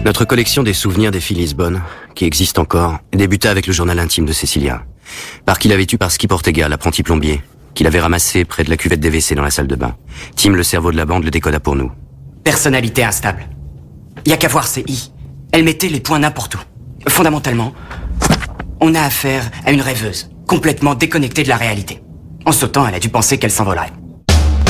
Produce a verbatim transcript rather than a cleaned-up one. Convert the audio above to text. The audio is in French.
Notre collection des souvenirs des filles Lisbonne, qui existe encore, débuta avec le journal intime de Cecilia. Par qui l'avait eu par Skip Ortega, l'apprenti plombier, qu'il avait ramassé près de la cuvette des W C dans la salle de bain. Tim, le cerveau de la bande, le décoda pour nous. Personnalité instable. Y a qu'à voir ses i. Elle mettait les points n'importe où. Fondamentalement, on a affaire à une rêveuse, complètement déconnectée de la réalité. En sautant, elle a dû penser qu'elle s'envolerait.